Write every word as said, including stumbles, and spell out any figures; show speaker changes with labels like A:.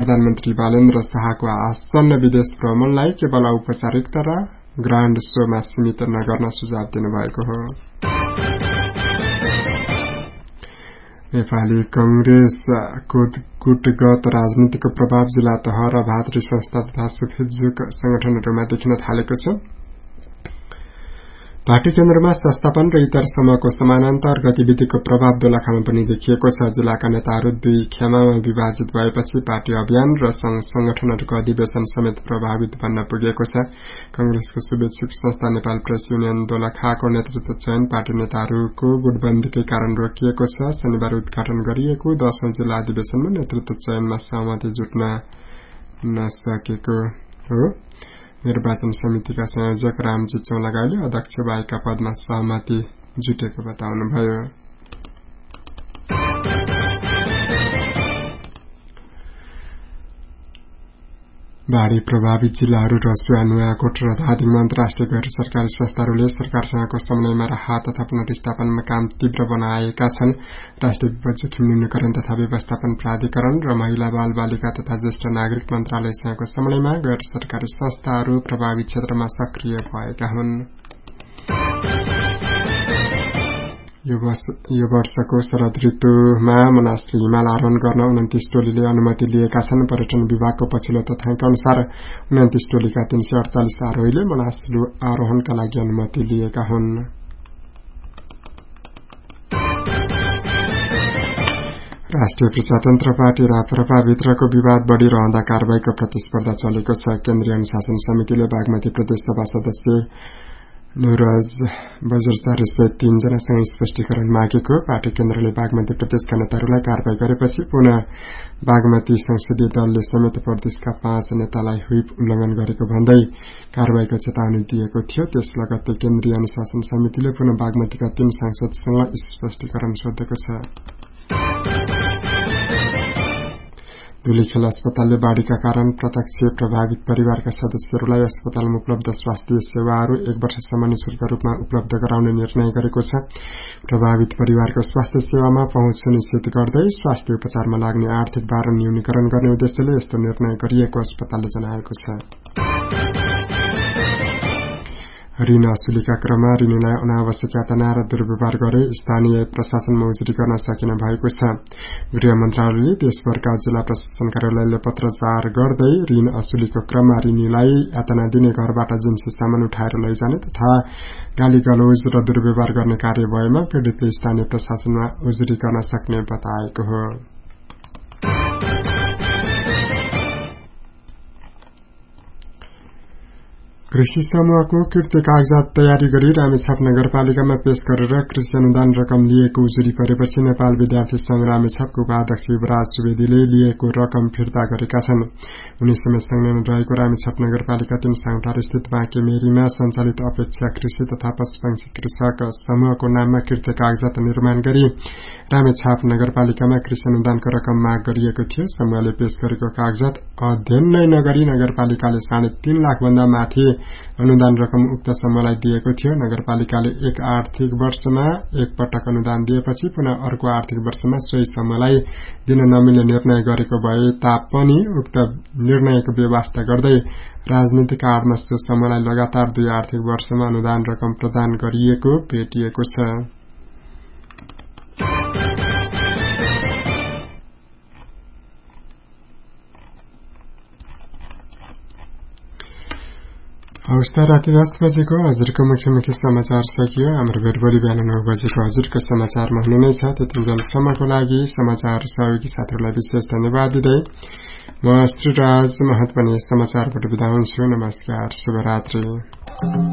A: प्रधानमन्त्री बालेन्द्र शाहको आसन्न विदेश भ्रमणलाई केवल औपचारिकता र ग्रान्ड शोमा सीमित नगर्न सुझाव दिनुभएको हो। नेपाली कंग्रेसको गुटगत राजनीतिको प्रभाव जिल्ला तह र भातृ संस्था तथा सुफिजुक संगठनहरूमा देखिन थालेको छ। पार्टी केन्द्रमा संस्थापन र इतर समूहको समानान्तर गतिविधिको प्रभाव दोलखामा पनि देखिएको छ। जिल्लाका नेताहरू दुई खेमामा विभाजित भएपछि पार्टी अभियान र संघ संगठनहरूको अधिवेशन समेत प्रभावित बन्न पुगेको छ। कंग्रेसको शुभेच्छुक संस्था नेपाल प्रेस युनियन दोलखाको नेतृत्व चयन पार्टी नेताहरूको गुटबन्दीकै कारण रोकिएको छ। शनिबार उद्घाटन गरिएको दशौं जिल्ला अधिवेशनमा नेतृत्व चयनमा सहमति जुट्न नसकेको हो। निर्वाचन समितिका संयोजक रामजी चौलागाईले अध्यक्ष बाहेकका पदमा सहमति जुटेको बताउनुभयो। बाढ़ी प्रभावित जिल्लाहरू रसुवा नुवाकोट र धादिङमा अन्तर्राष्ट्रिय गैर सरकारी संस्थाहरूले सरकारसँगको समन्वयमा राहत तथा पुनर्स्थापनमा काम तीव्र बनाएका छन्। राष्ट्रिय विपद जोखिम न्यूनीकरण तथा व्यवस्थापन प्राधिकरण र महिला बाल बालिका तथा ज्येष्ठ नागरिक मन्त्रालयसँगको समन्वयमा गैर सरकारी संस्थाहरू प्रभावित क्षेत्रमा सक्रिय भएका हुन्। यो वर्षको शरद ऋतुमा मनासले हिमाल आरोहण गर्न उन्तिस टोलीले अनुमति लिएका छन्। पर्यटन विभागको पछिल्लो तथ्याङ्क अनुसार उन्तिस टोलीका तीन सय अडचालिस आरोहीले मनासलु आरोहणका लागि अनुमति लिएका हुन्। राष्ट्रिय प्रजातन्त्र पार्टी राप्रपा भित्रको विवाद बढ़िरहँदा कारबाहीको प्रतिस्पर्धा चलेको छ। केन्द्रीय अनुशासन समितिले बागमती प्रदेश सभा सदस्य नुरज बजरचारी सहित तीन जनासँग स्पष्टीकरण मागेको। पार्टी केन्द्रले बागमती प्रदेशका नेताहरूलाई कारबाही गरेपछि पुनः बागमती संसदीय दलले समेत प्रदेशका पाँच नेतालाई व्हिप उल्लंघन गरेको भन्दै कारबाहीको चेतावनी दिएको थियो। त्यस लगत्तै केन्द्रीय अनुशासन समितिले पुनः बागमतीका तीन सांसदसँग स्पष्टीकरण सोधेको छ। धुलीखेल अस्पतालले बाढ़ीका कारण प्रत्यक्ष प्रभावित परिवारका सदस्यहरूलाई अस्पतालमा उपलब्ध स्वास्थ्य सेवाहरू एक वर्षसम्म निशुल्क रूपमा उपलब्ध गराउने निर्णय गरेको छ। प्रभावित परिवारको स्वास्थ्य सेवामा पहुँच सुनिश्चित गर्दै स्वास्थ्य उपचारमा लाग्ने आर्थिक भार न्यूनीकरण गर्ने उद्देश्यले यस्तो निर्णय गरिएको अस्पतालले जनाएको छ। ऋण असुलीका क्रममा ऋणीलाई अनावश्यक यातना र दुर्व्यवहार गरे स्थानीय प्रशासनमा उजुरी गर्न सकिन भएको छ। गृह मन्त्रालयले देशभरका जिल्ला प्रशासन कार्यालयले पत्रचार गर्दै ऋण असुलीको क्रममा ऋणीलाई यातना दिने, घरबाट जिन्सी सामान उठाएर लैजाने तथा गाली गलौज र दुर्व्यवहार गर्ने कार्य भएमा पीड़ितले स्थानीय प्रशासनमा उजुरी गर्न सक्ने बताएको हो। कृषि समूहको कृत्य कागजात तयारी गरी रामेछाप नगरपालिकामा पेश गरेर कृषि अनुदान रकम लिएको उजुरी परेपछि नेपाल विद्यार्थी संघ रामेछापको उपाध्यक्ष युवराज सुवेदीले लिएको रकम फिर्ता गरेका छन्। उनी समेतसँग रहेको रामेछाप नगरपालिका तीन साउटार स्थित बाँकेमेरीमा सञ्चालित अपेक्षा कृषि तथा पशुपक्षी कृषक समूहको नाममा कृत्य कागजात निर्माण गरी रामेछाप नगरपालिकामा कृषि अनुदानको रकम माग गरिएको थियो। समूहले पेश गरेको कागजात अध्ययन नै नगरी नगरपालिकाले साढे तीन लाख भन्दा माथि अनुदान रकम उक्त समूहलाई दिएको थियो। नगरपालिकाले एक आर्थिक वर्षमा एक पटक अनुदान दिएपछि पुनः अर्को आर्थिक वर्षमा सोही समूहलाई दिन नमिल्ने निर्णय गरेको भए तापनि उक्त निर्णयको व्यवस्था गर्दै राजनीतिक आडमा सो समूहलाई लगातार दुई आर्थिक वर्षमा अनुदान रकम प्रदान गरिएको भेटिएको छ। हवस् त राति दस बजेको हजुरको मुख्य मुख्य समाचार सकियो। हाम्रो भेट भोलि बिहान नौ बजेको हजुरको समाचारमा हुने नै छ। त्यतिन्जेलसम्मको लागि समाचार सहयोगी साथीहरूलाई विशेष धन्यवाद दिँदै म श्रीराज महत पनि समाचारबाट बिदा हुन्छु। नमस्कार, शुभरात्रि।